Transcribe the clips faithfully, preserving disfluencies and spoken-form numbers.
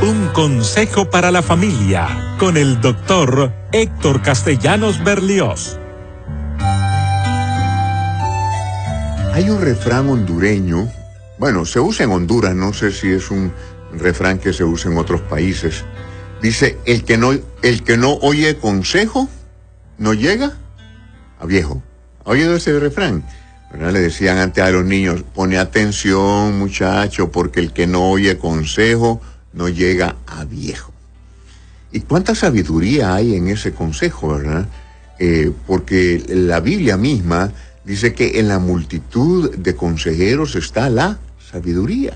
Un consejo para la familia con el doctor Héctor Castellanos Berlioz. Hay un refrán hondureño, bueno, se usa en Honduras, no sé si es un refrán que se usa en otros países. Dice, el que no, el que no oye consejo, no llega a viejo. ¿Ha oído ese refrán? ¿Verdad? Le decían antes a los niños, pone atención, muchacho, porque el que no oye consejo, no llega a viejo. ¿Y cuánta sabiduría hay en ese consejo, verdad? Eh, porque la Biblia misma dice que en la multitud de consejeros está la sabiduría.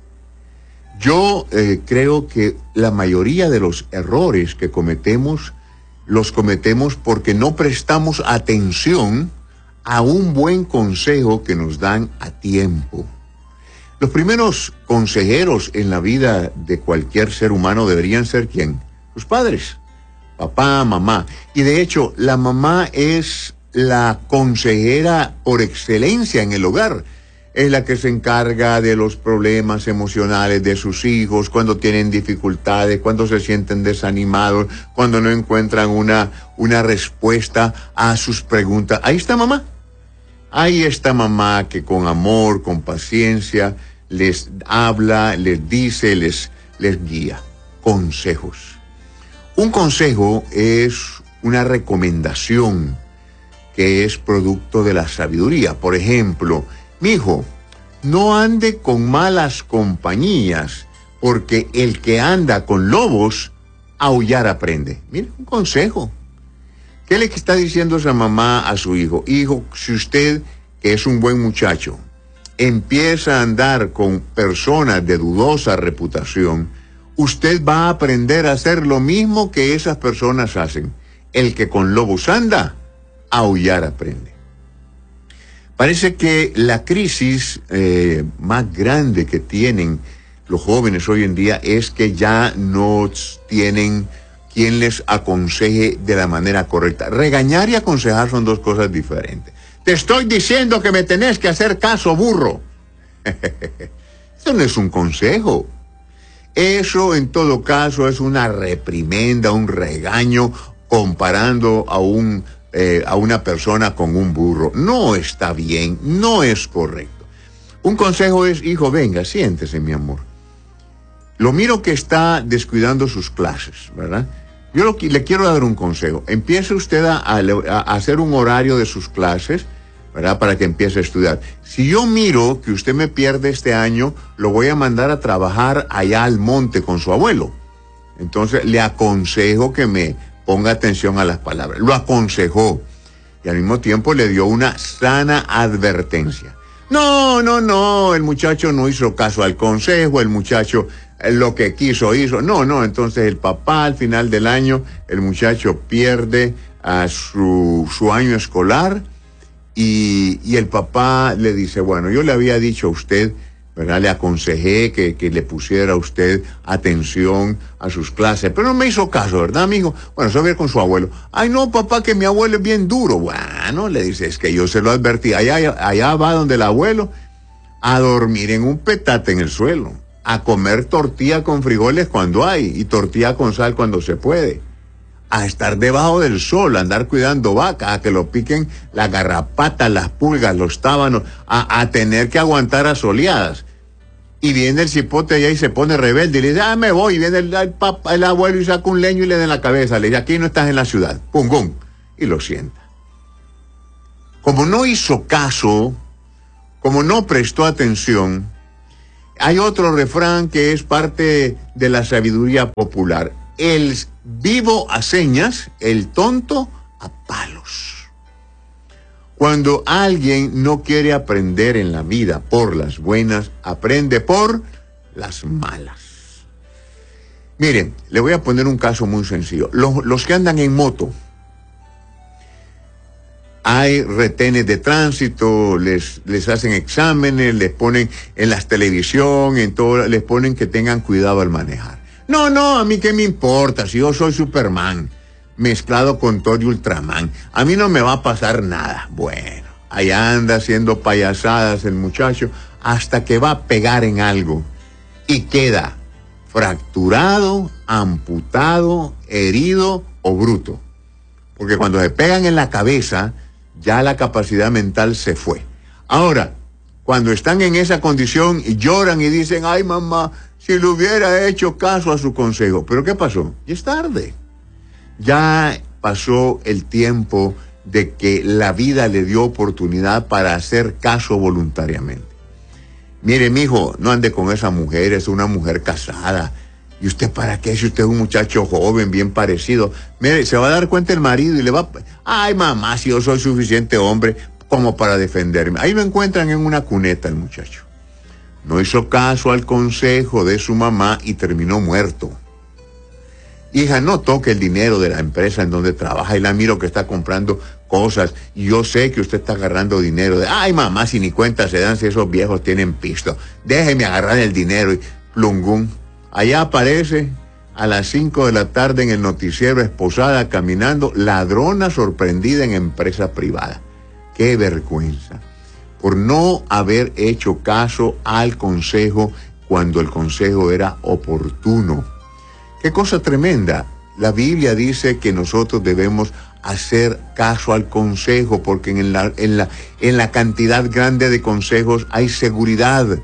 Yo eh, creo que la mayoría de los errores que cometemos, los cometemos porque no prestamos atención a un buen consejo que nos dan a tiempo. Los primeros consejeros en la vida de cualquier ser humano deberían ser ¿quién? Sus padres, papá, mamá. Y de hecho, la mamá es la consejera por excelencia en el hogar. Es la que se encarga de los problemas emocionales de sus hijos, cuando tienen dificultades, cuando se sienten desanimados, cuando no encuentran una, una respuesta a sus preguntas. Ahí está mamá. Ahí está mamá que con amor, con paciencia, les habla, les dice, les, les guía. Consejos. Un consejo es una recomendación que es producto de la sabiduría. Por ejemplo, mijo, no ande con malas compañías, porque el que anda con lobos, aullar aprende. Mire, un consejo. ¿Qué le está diciendo esa mamá a su hijo? Hijo, si usted, que es un buen muchacho, empieza a andar con personas de dudosa reputación, usted va a aprender a hacer lo mismo que esas personas hacen. El que con lobos anda, aullar aprende. Parece que la crisis eh, más grande que tienen los jóvenes hoy en día es que ya no tienen quien les aconseje de la manera correcta. Regañar y aconsejar son dos cosas diferentes. Te estoy diciendo que me tenés que hacer caso, burro. Eso no es un consejo. Eso en todo caso es una reprimenda, un regaño, comparando a un eh, a una persona con un burro. No está bien, no es correcto. Un consejo es, hijo, venga, siéntese, mi amor. Lo miro que está descuidando sus clases, ¿verdad? Yo lo, le quiero dar un consejo. Empiece usted a, a, a hacer un horario de sus clases, ¿verdad? Para que empiece a estudiar. Si yo miro que usted me pierde este año, lo voy a mandar a trabajar allá al monte con su abuelo. Entonces, le aconsejo que me ponga atención a las palabras. Lo aconsejó y al mismo tiempo le dio una sana advertencia. No, no, no, el muchacho no hizo caso al consejo, el muchacho eh, lo que quiso hizo. No, no, entonces el papá al final del año, el muchacho pierde a su, su año escolar y, y el papá le dice, bueno, yo le había dicho a usted, ¿verdad? Le aconsejé que, que le pusiera a usted atención a sus clases, pero no me hizo caso, ¿verdad, amigo? Bueno, se va a ver con su abuelo. Ay, no, papá, que mi abuelo es bien duro. Bueno, le dice, es que yo se lo advertí. Allá, allá va donde el abuelo a dormir en un petate en el suelo, a comer tortilla con frijoles cuando hay y tortilla con sal cuando se puede, a estar debajo del sol, a andar cuidando vacas, a que lo piquen las garrapatas, las pulgas, los tábanos, a, a tener que aguantar asoleadas. Y viene el cipote allá y se pone rebelde y le dice, ah, me voy. Y viene el, el, papá, el abuelo y saca un leño y le da en la cabeza. Le dice, aquí no estás en la ciudad. Pum, pum. Y lo sienta. Como no hizo caso, como no prestó atención, hay otro refrán que es parte de la sabiduría popular. El vivo a señas, el tonto a palos. Cuando alguien no quiere aprender en la vida por las buenas, aprende por las malas. Miren, le voy a poner un caso muy sencillo. Los, los que andan en moto, hay retenes de tránsito, les, les hacen exámenes, les ponen en las televisión, en todo, les ponen que tengan cuidado al manejar. No, no, a mí qué me importa, si yo soy Superman, mezclado con Thor y Ultraman, a mí no me va a pasar nada. Bueno, allá anda haciendo payasadas el muchacho hasta que va a pegar en algo y queda fracturado, amputado, herido o bruto. Porque cuando se pegan en la cabeza, ya la capacidad mental se fue. Ahora, cuando están en esa condición y lloran y dicen, ay mamá, si le hubiera hecho caso a su consejo. ¿Pero qué pasó? Ya es tarde. Ya pasó el tiempo de que la vida le dio oportunidad para hacer caso voluntariamente. Mire, mijo, no ande con esa mujer, es una mujer casada. ¿Y usted para qué? Si usted es un muchacho joven, bien parecido. Mire, se va a dar cuenta el marido y le va... Ay, mamá, si yo soy suficiente hombre como para defenderme. Ahí lo encuentran en una cuneta el muchacho. No hizo caso al consejo de su mamá y terminó muerto. Hija, no toque el dinero de la empresa en donde trabaja y la miro que está comprando cosas y yo sé que usted está agarrando dinero. De, ay, mamá, si ni cuenta se dan si esos viejos tienen pisto. Déjeme agarrar el dinero y plungún. Allá aparece a las cinco de la tarde en el noticiero esposada caminando, ladrona sorprendida en empresa privada. ¡Qué vergüenza! Por no haber hecho caso al consejo cuando el consejo era oportuno. ¡Qué cosa tremenda! La Biblia dice que nosotros debemos hacer caso al consejo porque en la, en la, en la cantidad grande de consejos hay seguridad.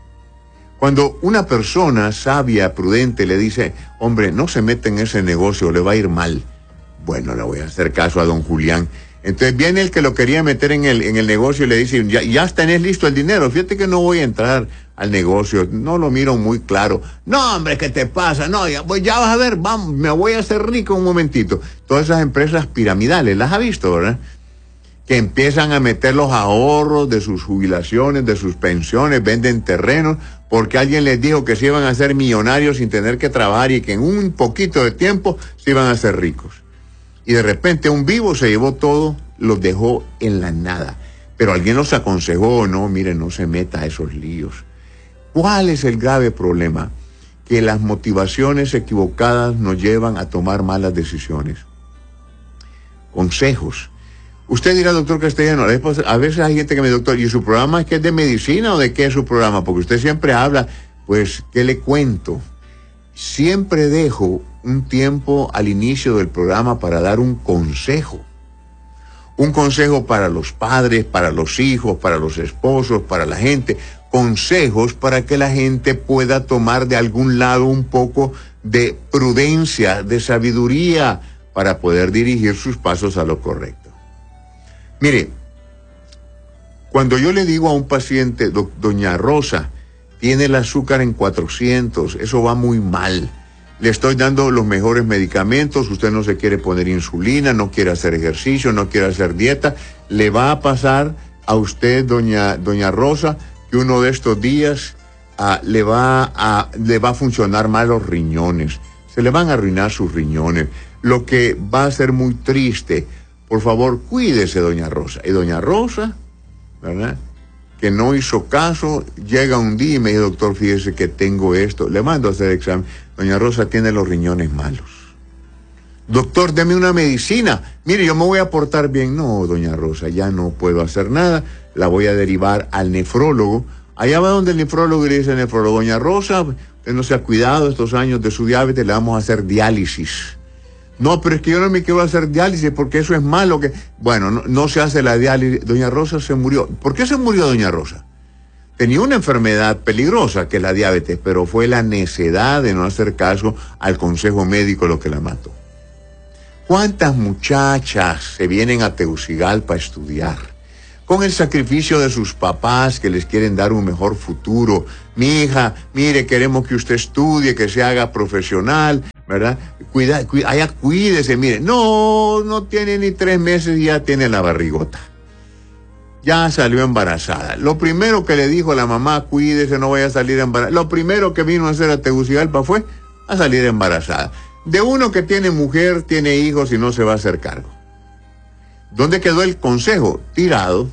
Cuando una persona sabia, prudente, le dice, hombre, no se mete en ese negocio, le va a ir mal. Bueno, le voy a hacer caso a don Julián. Entonces viene el que lo quería meter en el, en el negocio y le dice, ya, ya tenés listo el dinero, fíjate que no voy a entrar al negocio, no lo miro muy claro. No, hombre, ¿qué te pasa? No, ya, pues ya vas a ver, vamos, me voy a hacer rico un momentito. Todas esas empresas piramidales, las ha visto, ¿verdad? Que empiezan a meter los ahorros de sus jubilaciones, de sus pensiones, venden terrenos, porque alguien les dijo que se iban a hacer millonarios sin tener que trabajar y que en un poquito de tiempo se iban a hacer ricos. Y de repente un vivo se llevó todo, los dejó en la nada. Pero alguien los aconsejó, no, mire, no se meta a esos líos. ¿Cuál es el grave problema? Que las motivaciones equivocadas nos llevan a tomar malas decisiones. Consejos. Usted dirá, doctor Castellano, a veces hay gente que me dice, doctor, ¿y su programa es que es de medicina o de qué es su programa? Porque usted siempre habla, pues, ¿qué le cuento? Siempre dejo un tiempo al inicio del programa para dar un consejo. Un consejo para los padres, para los hijos, para los esposos, para la gente. Consejos para que la gente pueda tomar de algún lado un poco de prudencia, de sabiduría, para poder dirigir sus pasos a lo correcto. Mire, cuando yo le digo a un paciente, do, doña Rosa, tiene el azúcar en cuatrocientos, eso va muy mal. Le estoy dando los mejores medicamentos, usted no se quiere poner insulina, no quiere hacer ejercicio, no quiere hacer dieta. Le va a pasar a usted, doña, doña Rosa, que uno de estos días uh, le, va a, le va a funcionar mal los riñones. Se le van a arruinar sus riñones, lo que va a ser muy triste. Por favor, cuídese, doña Rosa. Y doña Rosa, ¿verdad?, que no hizo caso, llega un día y me dice, doctor, fíjese que tengo esto. Le mando a hacer examen. Doña Rosa tiene los riñones malos. Doctor, deme una medicina. Mire, yo me voy a portar bien. No, doña Rosa, ya no puedo hacer nada. La voy a derivar al nefrólogo. Allá va donde el nefrólogo y le dice al nefrólogo, doña Rosa, usted no se ha cuidado estos años de su diabetes, le vamos a hacer diálisis. No, pero es que yo no me quiero hacer diálisis porque eso es malo. Que Bueno, no, no se hace la diálisis. Doña Rosa se murió. ¿Por qué se murió doña Rosa? Tenía una enfermedad peligrosa que es la diabetes, pero fue la necedad de no hacer caso al consejo médico lo que la mató. ¿Cuántas muchachas se vienen a Tegucigalpa a estudiar? Con el sacrificio de sus papás que les quieren dar un mejor futuro. Mi hija, mire, queremos que usted estudie, que se haga profesional, ¿verdad? Cuida, cuida, allá cuídese, mire. No, no tiene ni tres meses y ya tiene la barrigota. Ya salió embarazada. Lo primero que le dijo a la mamá, cuídese, no vaya a salir embarazada. Lo primero que vino a hacer a Tegucigalpa fue a salir embarazada. De uno que tiene mujer, tiene hijos y no se va a hacer cargo. ¿Dónde quedó el consejo? Tirado.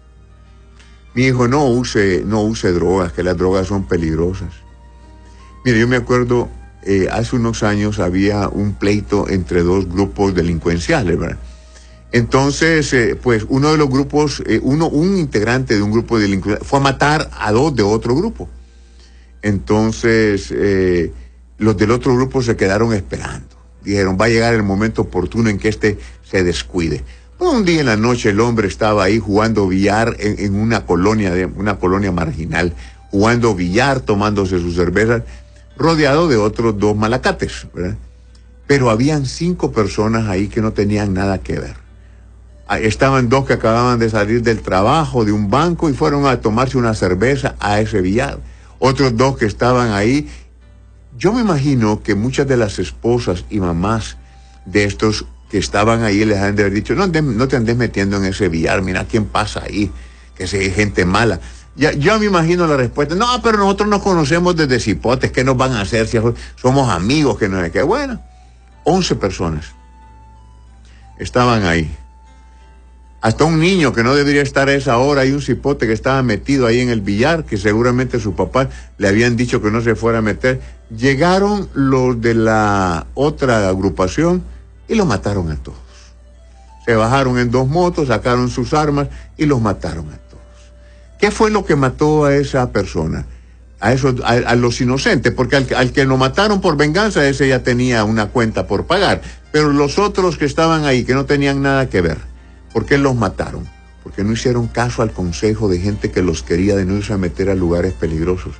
Mi hijo, no use, no use drogas, que las drogas son peligrosas. Mire, yo me acuerdo, eh, hace unos años había un pleito entre dos grupos delincuenciales, ¿verdad? Entonces, eh, pues uno de los grupos, eh, uno, un integrante de un grupo delincuencial fue a matar a dos de otro grupo. Entonces, eh, los del otro grupo se quedaron esperando. Dijeron, va a llegar el momento oportuno en que este se descuide. Bueno, un día en la noche el hombre estaba ahí jugando billar en, en una colonia, de, una colonia marginal, jugando billar, tomándose sus cervezas, rodeado de otros dos malacates, ¿verdad? Pero habían cinco personas ahí que no tenían nada que ver. Estaban dos que acababan de salir del trabajo de un banco y fueron a tomarse una cerveza a ese billar. Otros dos que estaban ahí. Yo me imagino que muchas de las esposas y mamás de estos que estaban ahí les han de haber dicho, no, no te andes metiendo en ese billar, mira quién pasa ahí, que es gente mala. Ya, yo me imagino la respuesta, no, pero nosotros nos conocemos desde cipotes, ¿qué nos van a hacer si somos amigos? Que no es que bueno, once personas estaban ahí. Hasta un niño que no debería estar a esa hora, y un cipote que estaba metido ahí en el billar, que seguramente sus papás le habían dicho que no se fuera a meter. Llegaron los de la otra agrupación y los mataron a todos. Se bajaron en dos motos, sacaron sus armas y los mataron a todos. ¿Qué fue lo que mató a esa persona? A, esos, a, a los inocentes, porque al, al que lo mataron por venganza, ese ya tenía una cuenta por pagar. Pero los otros que estaban ahí, que no tenían nada que ver, ¿por qué los mataron? Porque no hicieron caso al consejo de gente que los quería de no irse a meter a lugares peligrosos.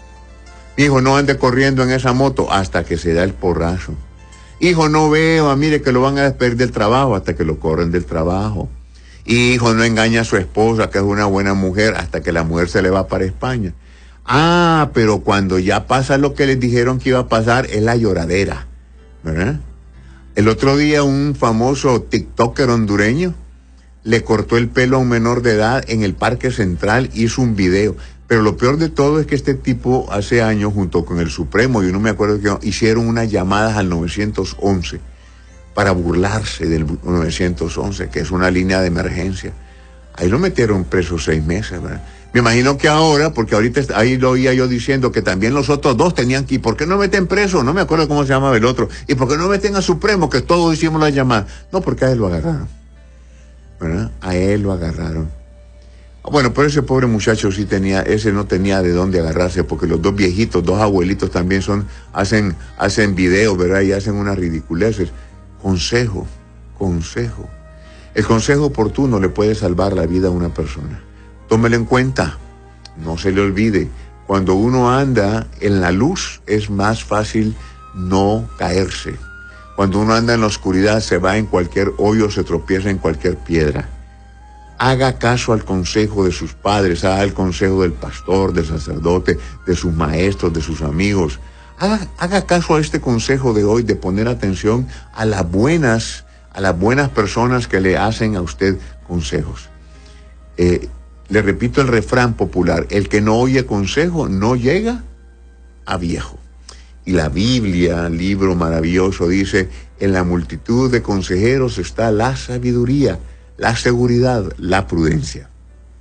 Hijo, no ande corriendo en esa moto hasta que se da el porrazo. Hijo, no veo, mire que lo van a despedir del trabajo hasta que lo corren del trabajo. Hijo, no engaña a su esposa, que es una buena mujer, hasta que la mujer se le va para España. Ah, pero cuando ya pasa lo que les dijeron que iba a pasar, es la lloradera, ¿verdad? El otro día un famoso TikToker hondureño le cortó el pelo a un menor de edad en el Parque Central, hizo un video. Pero lo peor de todo es que este tipo hace años, junto con el Supremo, yo no me acuerdo que hicieron unas llamadas al nueve once para burlarse del nueve once, que es una línea de emergencia. Ahí lo metieron preso seis meses, ¿verdad? Me imagino que ahora, porque ahorita ahí lo oía yo diciendo que también los otros dos tenían que ir. ¿Por qué no meten preso? No me acuerdo cómo se llamaba el otro. ¿Y por qué no meten a Supremo, que todos hicimos la llamada? No, porque a él lo agarraron, ¿verdad? A él lo agarraron. Bueno, pero ese pobre muchacho sí tenía, ese no tenía de dónde agarrarse, porque los dos viejitos, dos abuelitos también son, hacen, hacen videos, ¿verdad? Y hacen unas ridiculeces. Consejo, consejo. El consejo oportuno le puede salvar la vida a una persona. Tómelo en cuenta, no se le olvide. Cuando uno anda en la luz es más fácil no caerse. Cuando uno anda en la oscuridad se va en cualquier hoyo, se tropieza en cualquier piedra. Haga caso al consejo de sus padres, haga el consejo del pastor, del sacerdote, de sus maestros, de sus amigos. Haga, haga caso a este consejo de hoy de poner atención a las buenas, a las buenas personas que le hacen a usted consejos. Eh, le repito el refrán popular, el que no oye consejo no llega a viejo. Y la Biblia, libro maravilloso, dice, en la multitud de consejeros está la sabiduría, la seguridad, la prudencia.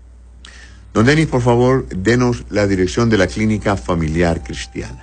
Don Denis, por favor, denos la dirección de la Clínica Familiar Cristiana.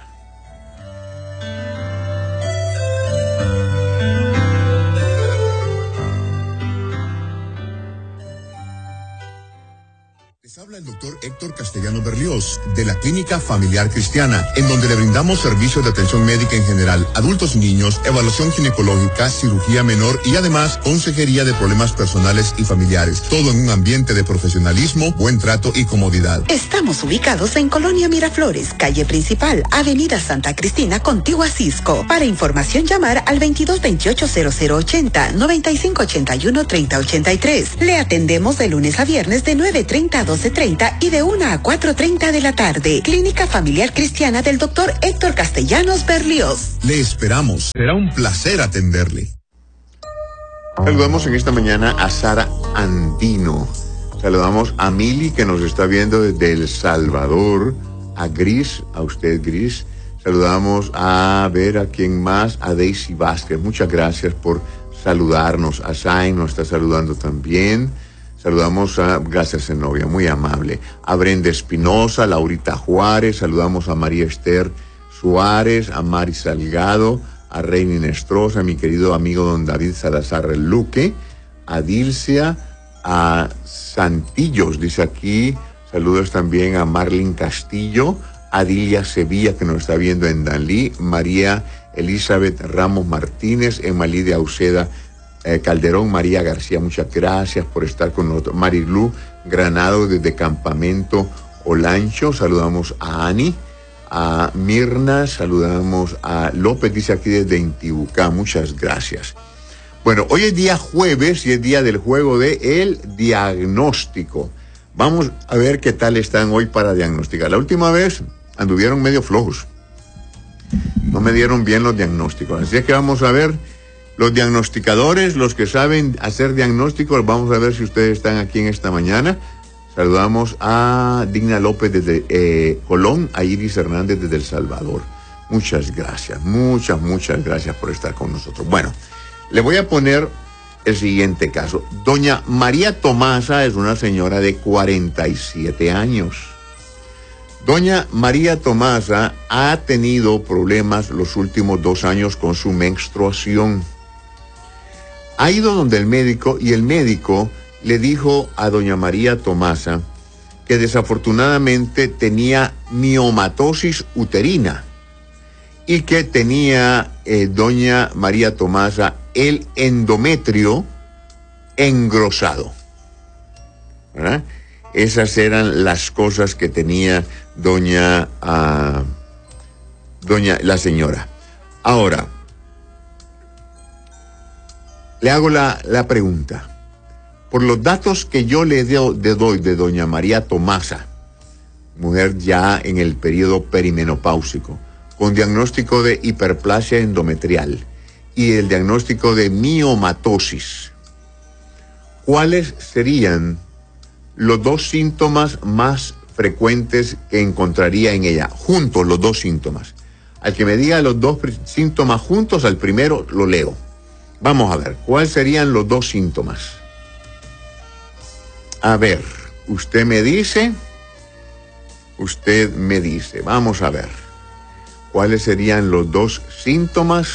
Les habla el doctor Héctor Castellanos Berlioz, de la Clínica Familiar Cristiana, en donde le brindamos servicios de atención médica en general, adultos y niños, evaluación ginecológica, cirugía menor y además consejería de problemas personales y familiares. Todo en un ambiente de profesionalismo, buen trato y comodidad. Estamos ubicados en Colonia Miraflores, calle principal, avenida Santa Cristina, contigua a Cisco. Para información llamar al veintidós veintiocho cero cero ochenta, noventa y cinco ochenta y uno treinta ochenta y tres. Le atendemos de lunes a viernes de nueve treinta a doce treinta y de una a cuatro treinta de la tarde. Clínica Familiar Cristiana del doctor Héctor Castellanos Berlioz. Le esperamos. Será un placer atenderle. Saludamos en esta mañana a Sara Andino. Saludamos a Mili, que nos está viendo desde El Salvador. A Gris, a usted Gris. Saludamos a ver a quién más, a Daisy Vázquez. Muchas gracias por saludarnos. A Zain nos está saludando también. Saludamos a, gracias Zenobia, muy amable, a Brenda Espinosa, Laurita Juárez, saludamos a María Esther Suárez, a Mari Salgado, a Reini Nestrosa, a mi querido amigo don David Salazar Luque, a Dilcia, a Santillos, dice aquí, saludos también a Marlene Castillo, Adilia Sevilla, que nos está viendo en Danlí, María Elizabeth Ramos Martínez, Emalí de Auceda eh, Calderón, María García, muchas gracias por estar con nosotros. Marilú Granado desde Campamento Olancho, saludamos a Ani, a Mirna, saludamos a López, dice aquí desde Intibucá, muchas gracias. Bueno, hoy es día jueves y es día del juego de el diagnóstico. Vamos a ver qué tal están hoy para diagnosticar. La última vez anduvieron medio flojos. No me dieron bien los diagnósticos. Así es que vamos a ver los diagnosticadores, los que saben hacer diagnósticos. Vamos a ver si ustedes están aquí en esta mañana. Saludamos a Digna López desde eh, Colón, a Iris Hernández desde El Salvador. Muchas gracias, muchas, muchas gracias por estar con nosotros. Bueno, le voy a poner el siguiente caso. Doña María Tomasa es una señora de cuarenta y siete años. Doña María Tomasa ha tenido problemas los últimos dos años con su menstruación. Ha ido donde el médico y el médico le dijo a doña María Tomasa que desafortunadamente tenía miomatosis uterina y que tenía eh, doña María Tomasa el endometrio engrosado, ¿verdad? Esas eran las cosas que tenía doña, uh, doña la señora. Ahora, le hago la, la pregunta. Por los datos que yo le, do, le doy de doña María Tomasa, mujer ya en el periodo perimenopáusico, con diagnóstico de hiperplasia endometrial y el diagnóstico de miomatosis, ¿cuáles serían los dos síntomas más frecuentes que encontraría en ella? Juntos los dos síntomas. Al que me diga los dos síntomas juntos, al primero lo leo. Vamos a ver, ¿cuáles serían los dos síntomas? A ver, usted me dice, usted me dice, vamos a ver, ¿cuáles serían los dos síntomas?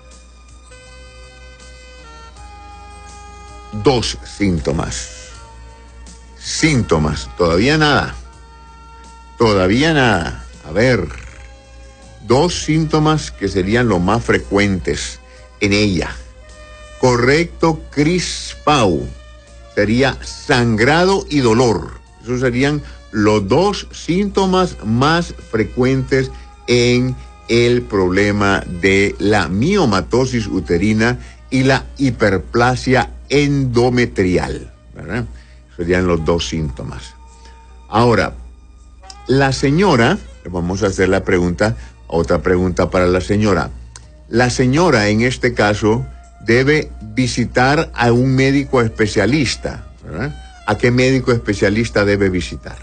Dos síntomas. Síntomas, todavía nada. Todavía nada. A ver, dos síntomas que serían los más frecuentes en ella. Correcto, Cris Pau. Sería sangrado y dolor. Esos serían los dos síntomas más frecuentes en el problema de la miomatosis uterina y la hiperplasia endometrial, ¿verdad? Serían los dos síntomas. Ahora, la señora, vamos a hacer la pregunta, otra pregunta para la señora. La señora, en este caso, debe visitar a un médico especialista, ¿verdad? ¿A qué médico especialista debe visitar?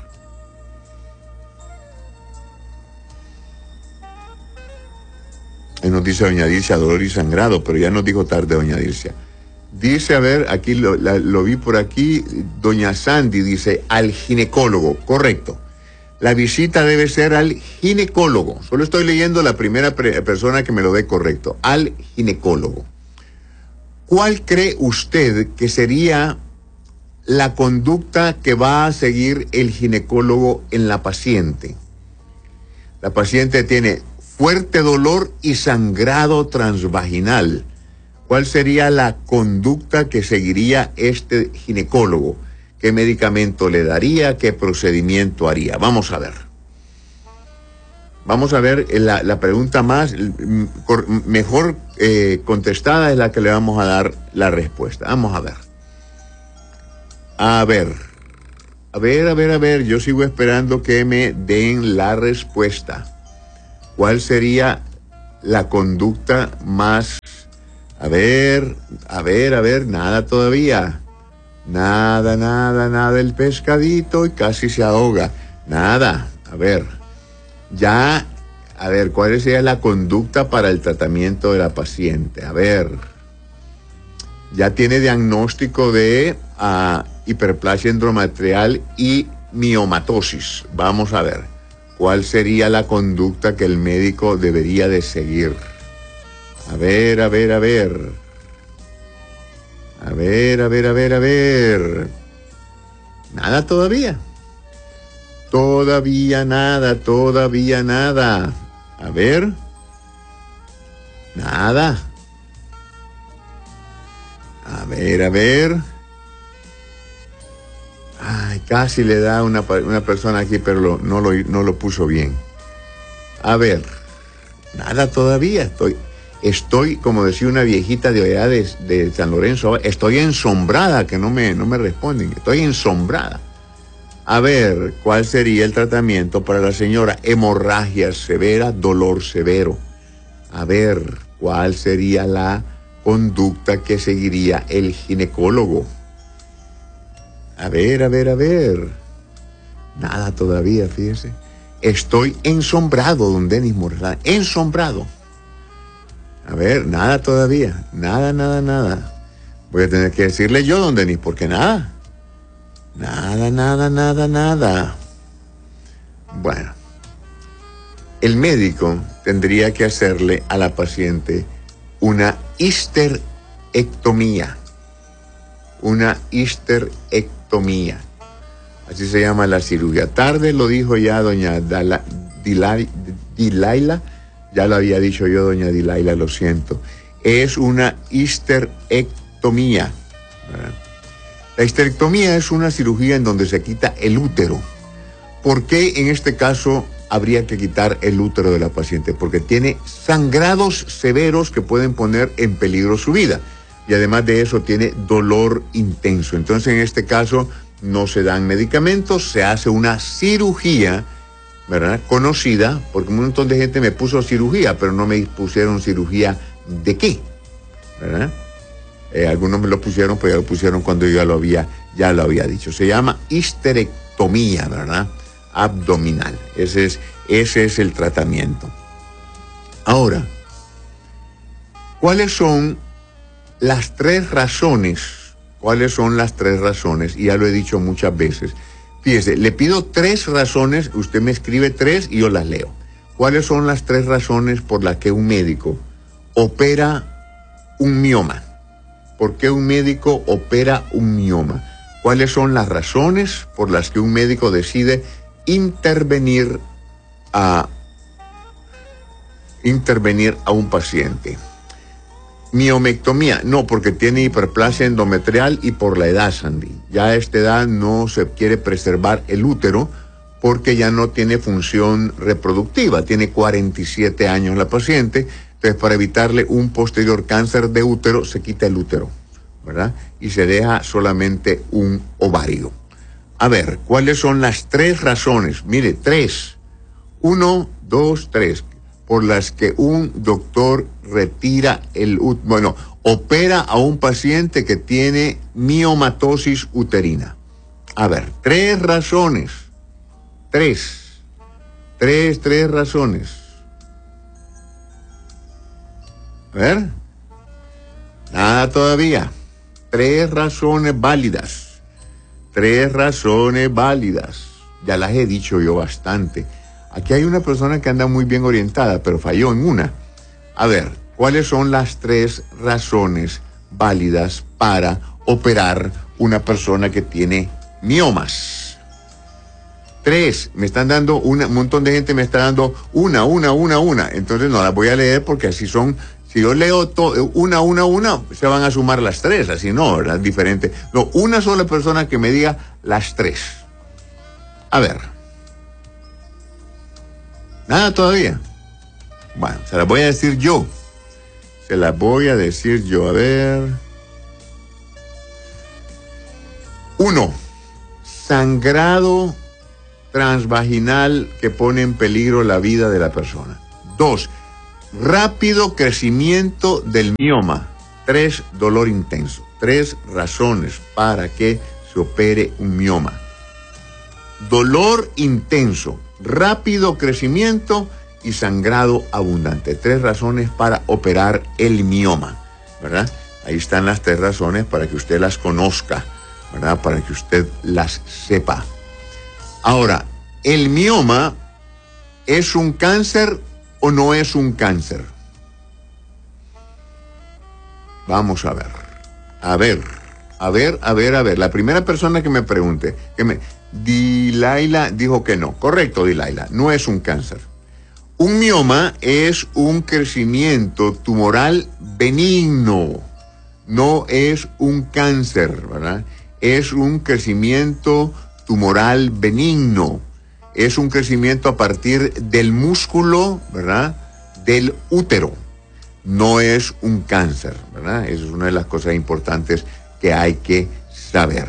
Ahí nos dice doña Dilcia, dolor y sangrado, pero ya nos dijo tarde doña Dilcia. Dice, a ver, aquí lo, la, lo vi por aquí, doña Sandy dice, al ginecólogo, correcto. La visita debe ser al ginecólogo. Solo estoy leyendo la primera pre- persona que me lo dé correcto, al ginecólogo. ¿Cuál cree usted que sería la conducta que va a seguir el ginecólogo en la paciente? La paciente tiene fuerte dolor y sangrado transvaginal. ¿Cuál sería la conducta que seguiría este ginecólogo? ¿Qué medicamento le daría? ¿Qué procedimiento haría? Vamos a ver. Vamos a ver, la, la pregunta más, mejor eh, contestada es la que le vamos a dar la respuesta. Vamos a ver. A ver. A ver, a ver, a ver. Yo sigo esperando que me den la respuesta. ¿Cuál sería la conducta más... A ver, a ver, a ver, nada todavía. Nada, nada, nada, el pescadito y casi se ahoga. Nada, a ver. Ya, a ver, ¿cuál sería la conducta para el tratamiento de la paciente? A ver. Ya tiene diagnóstico de uh, hiperplasia endometrial y miomatosis. Vamos a ver. ¿Cuál sería la conducta que el médico debería de seguir? A ver, a ver, a ver. A ver, a ver, a ver, a ver. Nada todavía. todavía nada, todavía nada. A ver. Nada. A ver, a ver. Ay, casi le da una, una persona aquí, pero lo, no, lo, no lo puso bien. A ver. Nada todavía. Estoy, estoy como decía una viejita de allá de, de San Lorenzo, estoy ensombrada, que no me, no me responden. Estoy ensombrada. A ver, ¿cuál sería el tratamiento para la señora? Hemorragia severa, dolor severo. A ver, ¿cuál sería la conducta que seguiría el ginecólogo? A ver, a ver, a ver. Nada todavía, fíjese. Estoy ensombrado, don Denis Morán. Ensombrado. A ver, nada todavía. Nada, nada, nada. Voy a tener que decirle yo, don Denis, porque nada. Nada, nada, nada, nada. Bueno. El médico tendría que hacerle a la paciente una histerectomía. Una histerectomía. Así se llama la cirugía. Tarde lo dijo ya doña Dala, Dilay, Dilaila. Ya lo había dicho yo, doña Dilaila, lo siento. Es una histerectomía. ¿Verdad? La histerectomía es una cirugía en donde se quita el útero. ¿Por qué en este caso habría que quitar el útero de la paciente? Porque tiene sangrados severos que pueden poner en peligro su vida. Y además de eso tiene dolor intenso. Entonces en este caso no se dan medicamentos, se hace una cirugía, ¿verdad? Conocida, porque un montón de gente me puso cirugía, pero no me pusieron cirugía de qué, ¿verdad? Eh, algunos me lo pusieron, pero ya lo pusieron cuando yo ya lo había, ya lo había dicho. Se llama histerectomía, ¿verdad? Abdominal. Ese es, ese es el tratamiento. Ahora, ¿cuáles son las tres razones? ¿Cuáles son las tres razones? Y ya lo he dicho muchas veces. Fíjese, le pido tres razones, usted me escribe tres y yo las leo. ¿Cuáles son las tres razones por las que un médico opera un mioma? ¿Por qué un médico opera un mioma? ¿Cuáles son las razones por las que un médico decide intervenir a, intervenir a un paciente? Miomectomía, no, porque tiene hiperplasia endometrial y por la edad, Sandy. Ya a esta edad no se quiere preservar el útero porque ya no tiene función reproductiva. Tiene cuarenta y siete años la paciente, entonces para evitarle un posterior cáncer de útero se quita el útero, ¿verdad? Y se deja solamente un ovario. A ver, ¿cuáles son las tres razones? Mire, tres. Uno, dos, tres. Por las que un doctor retira el útero, bueno, opera a un paciente que tiene miomatosis uterina. A ver, tres razones. Tres. Tres, tres razones. A ver. Nada todavía. Tres razones válidas. Tres razones válidas. Ya las he dicho yo bastante. Aquí hay una persona que anda muy bien orientada, pero falló en una. A ver, ¿cuáles son las tres razones válidas para operar una persona que tiene miomas? Tres. Me están dando una, un montón de gente me está dando una, una, una, una. Entonces no las voy a leer porque así son. Si yo leo to, una, una, una, se van a sumar las tres. Así no, ¿verdad? Diferente. No, una sola persona que me diga las tres. A ver. Nada todavía. Bueno, se las voy a decir yo. Se las voy a decir yo. A ver. Uno. Sangrado transvaginal que pone en peligro la vida de la persona. Dos. Rápido crecimiento del mioma. Tres. Dolor intenso. Tres razones para que se opere un mioma. Dolor intenso, rápido crecimiento y sangrado abundante. Tres razones para operar el mioma, ¿verdad? Ahí están las tres razones para que usted las conozca, ¿verdad? Para que usted las sepa. Ahora, ¿el mioma es un cáncer o no es un cáncer? Vamos a ver. A ver, a ver, a ver, a ver. La primera persona que me pregunte, que me... Dilaila dijo que no. Correcto, Dilaila, no es un cáncer. Un mioma es un crecimiento tumoral benigno, no es un cáncer, ¿verdad? Es un crecimiento tumoral benigno, es un crecimiento a partir del músculo, ¿verdad? Del útero, no es un cáncer, ¿verdad? Esa es una de las cosas importantes que hay que saber.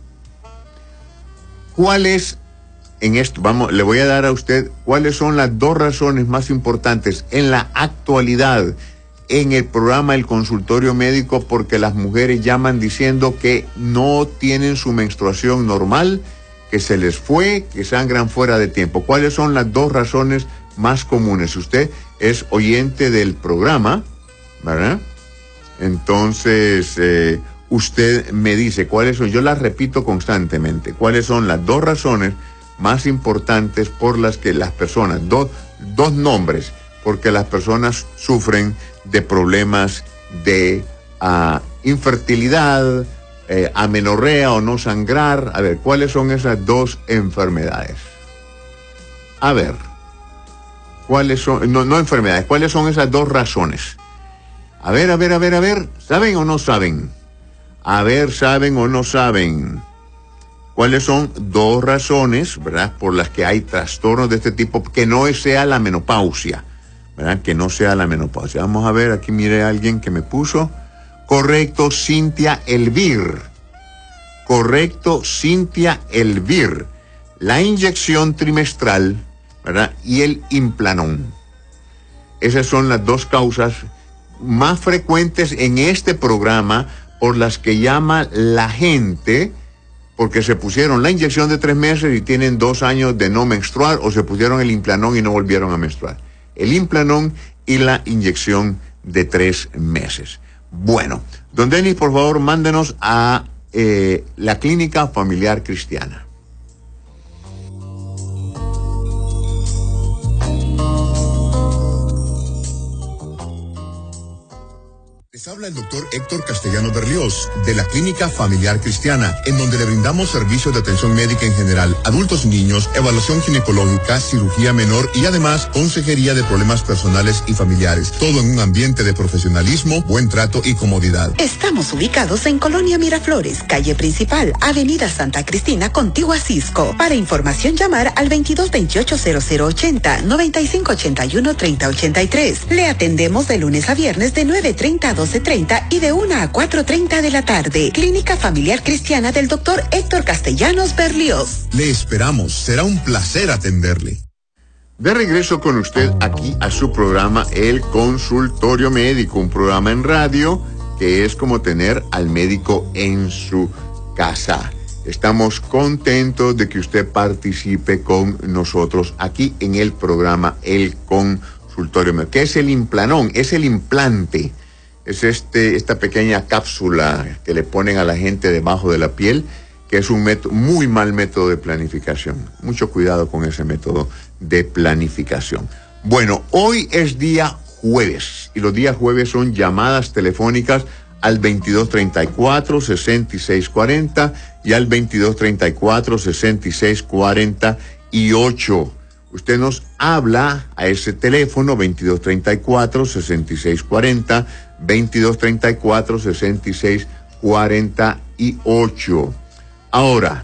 ¿Cuál es? En esto, vamos, le voy a dar a usted cuáles son las dos razones más importantes en la actualidad en el programa El Consultorio Médico, porque las mujeres llaman diciendo que no tienen su menstruación normal, que se les fue, que sangran fuera de tiempo. ¿Cuáles son las dos razones más comunes? Usted es oyente del programa, ¿verdad? Entonces, eh, usted me dice cuáles son, yo las repito constantemente, cuáles son las dos razones más importantes por las que las personas, dos, dos nombres, porque las personas sufren de problemas de uh, infertilidad, eh, amenorrea o no sangrar. A ver, ¿cuáles son esas dos enfermedades? A ver, ¿cuáles son? No, no enfermedades, ¿cuáles son esas dos razones? A ver, a ver, a ver, a ver, ¿saben o no saben? A ver, ¿saben o no saben? ¿Cuáles son dos razones, verdad, por las que hay trastornos de este tipo, que no sea la menopausia, verdad, que no sea la menopausia? Vamos a ver, aquí mire a alguien que me puso. Correcto, Cintia Elvir. Correcto, Cintia Elvir. La inyección trimestral, ¿verdad? Y el implanón. Esas son las dos causas más frecuentes en este programa por las que llama la gente, porque se pusieron la inyección de tres meses y tienen dos años de no menstruar, o se pusieron el implanón y no volvieron a menstruar. El implanón y la inyección de tres meses. Bueno, don Denis, por favor, mándenos a eh, la Clínica Familiar Cristiana. Les habla el doctor Héctor Castellanos Berlioz, de la Clínica Familiar Cristiana, en donde le brindamos servicios de atención médica en general, adultos y niños, evaluación ginecológica, cirugía menor y además consejería de problemas personales y familiares. Todo en un ambiente de profesionalismo, buen trato y comodidad. Estamos ubicados en Colonia Miraflores, calle principal, avenida Santa Cristina, contigua a Cisco. Para información, llamar al veintidós veintiocho cero cero ochenta, noventa y cinco ochenta y uno treinta ochenta y tres. Le atendemos de lunes a viernes de nueve treinta a doce treinta y de una a cuatro treinta de la tarde. Clínica Familiar Cristiana del doctor Héctor Castellanos Berlioz. Le esperamos, será un placer atenderle. De regreso con usted aquí a su programa El Consultorio Médico, un programa en radio que es como tener al médico en su casa. Estamos contentos de que usted participe con nosotros aquí en el programa El Consultorio Médico. ¿Qué es el implanón? Es el implante. Es este, esta pequeña cápsula que le ponen a la gente debajo de la piel, que es un método, muy mal método de planificación. Mucho cuidado con ese método de planificación. Bueno, hoy es día jueves y los días jueves son llamadas telefónicas al veintidós treinta y cuatro, sesenta y seis cuarenta y al veintidós treinta y cuatro, sesenta y seis cuarenta y ocho. Usted nos habla a ese teléfono veintidós treinta y cuatro, sesenta y seis cuarenta, veintidós treinta y cuatro, sesenta y seis cuarenta y ocho. Ahora,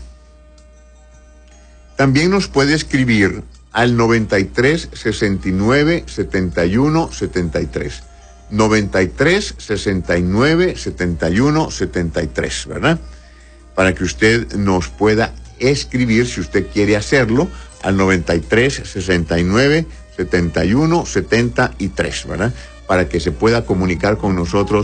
también nos puede escribir al noventa y tres, sesenta y nueve, setenta y uno, setenta y tres. noventa y tres, sesenta y nueve, setenta y uno, setenta y tres, ¿verdad? Para que usted nos pueda escribir, si usted quiere hacerlo, al noventa y tres, sesenta y nueve, setenta y uno, setenta y tres, ¿verdad? Para que se pueda comunicar con nosotros